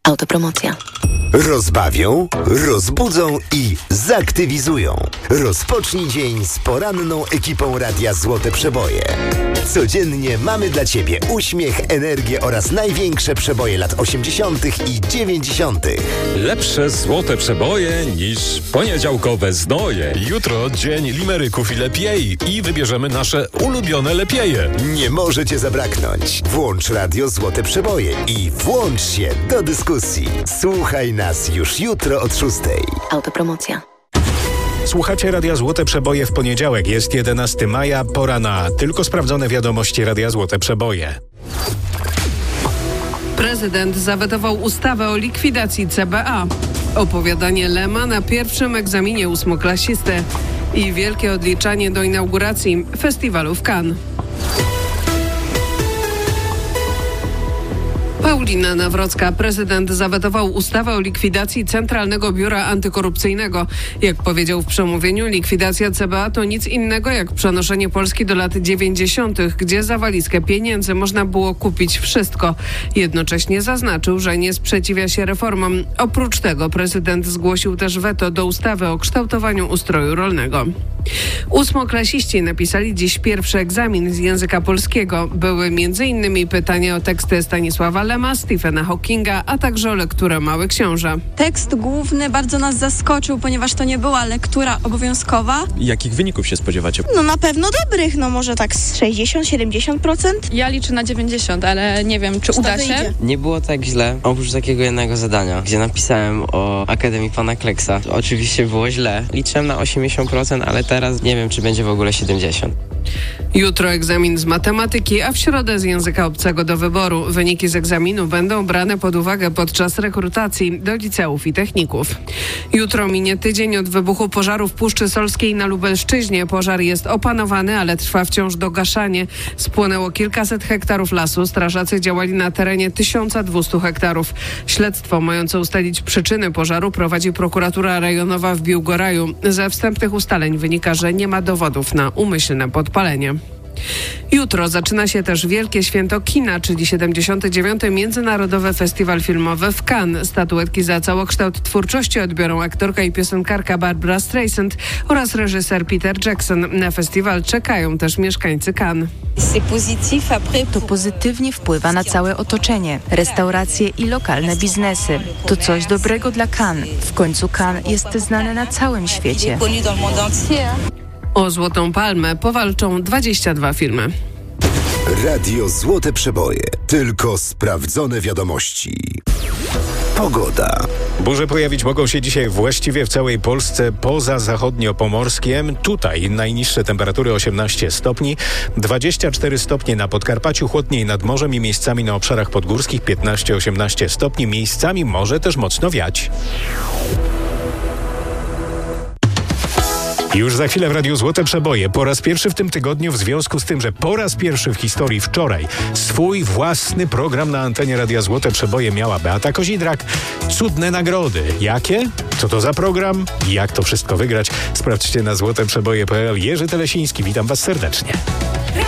Autopromocja. Rozbawią, rozbudzą i zaktywizują. Rozpocznij dzień z poranną ekipą Radia Złote Przeboje. Codziennie mamy dla Ciebie uśmiech, energię oraz największe przeboje lat 80. i 90. Lepsze złote przeboje niż poniedziałkowe znoje. Jutro dzień limeryków i lepiej i wybierzemy nasze ulubione lepieje. Nie może Cię zabraknąć. Włącz Radio Złote Przeboje i włącz się do dyskusji. Słuchaj nas już jutro od 6. Autopromocja. Słuchacie Radia Złote Przeboje w poniedziałek. Jest 11 maja, pora na tylko sprawdzone wiadomości Radia Złote Przeboje. Prezydent zawetował ustawę o likwidacji CBA. Opowiadanie Lema na pierwszym egzaminie ósmoklasisty i wielkie odliczanie do inauguracji festiwalu w Cannes. Paulina Nawrocka. Prezydent zawetował ustawę o likwidacji Centralnego Biura Antykorupcyjnego. Jak powiedział w przemówieniu, likwidacja CBA to nic innego jak przenoszenie Polski do lat 90., gdzie za walizkę pieniędzy można było kupić wszystko. Jednocześnie zaznaczył, że nie sprzeciwia się reformom. Oprócz tego prezydent zgłosił też weto do ustawy o kształtowaniu ustroju rolnego. Ósmoklasiści napisali dziś pierwszy egzamin z języka polskiego. Były m.in. pytania o teksty Stanisława Lema, Stephena Hawkinga, a także o lekturę Mały Książę. Tekst główny bardzo nas zaskoczył, ponieważ to nie była lektura obowiązkowa. Jakich wyników się spodziewacie? No na pewno dobrych, może tak z 60-70%. Ja liczę na 90, ale nie wiem, czy uda się. Nie było tak źle, oprócz takiego jednego zadania, gdzie napisałem o Akademii Pana Kleksa. Oczywiście było źle. Liczyłem na 80%, ale teraz nie wiem, czy będzie w ogóle 70%. Jutro egzamin z matematyki, a w środę z języka obcego do wyboru. Wyniki z egzaminu będą brane pod uwagę podczas rekrutacji do liceów i techników. Jutro minie tydzień od wybuchu pożaru w Puszczy Solskiej na Lubelszczyźnie. Pożar jest opanowany, ale trwa wciąż dogaszanie. Spłonęło kilkaset hektarów lasu. Strażacy działali na terenie 1200 hektarów. Śledztwo mające ustalić przyczyny pożaru prowadzi prokuratura rejonowa w Biłgoraju. Ze wstępnych ustaleń wynika, że nie ma dowodów na umyślne podpalenie. Jutro zaczyna się też Wielkie Święto Kina, czyli 79. Międzynarodowy Festiwal Filmowy w Cannes. Statuetki za całokształt twórczości odbiorą aktorka i piosenkarka Barbra Streisand oraz reżyser Peter Jackson. Na festiwal czekają też mieszkańcy Cannes. To pozytywnie wpływa na całe otoczenie, restauracje i lokalne biznesy. To coś dobrego dla Cannes. W końcu Cannes jest znane na całym świecie. O Złotą Palmę powalczą 22 filmy. Radio Złote Przeboje. Tylko sprawdzone wiadomości. Pogoda. Burze pojawić mogą się dzisiaj właściwie w całej Polsce poza zachodniopomorskiem. Tutaj najniższe temperatury 18 stopni, 24 stopnie na Podkarpaciu, chłodniej nad morzem i miejscami na obszarach podgórskich 15-18 stopni. Miejscami może też mocno wiać. Już za chwilę w Radiu Złote Przeboje. Po raz pierwszy w tym tygodniu, w związku z tym, że po raz pierwszy w historii wczoraj swój własny program na antenie Radia Złote Przeboje miała Beata Kozidrak. Cudne nagrody. Jakie? Co to za program? Jak to wszystko wygrać? Sprawdźcie na złoteprzeboje.pl. Jerzy Telesiński, witam Was serdecznie.